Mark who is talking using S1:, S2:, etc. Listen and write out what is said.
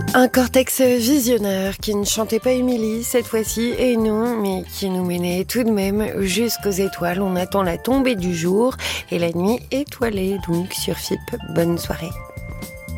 S1: Un cortex visionneur qui ne chantait pas Émilie cette fois-ci, et non, mais qui nous menait tout de même jusqu'aux étoiles. On attend la tombée du jour et la nuit étoilée donc sur FIP. Bonne soirée.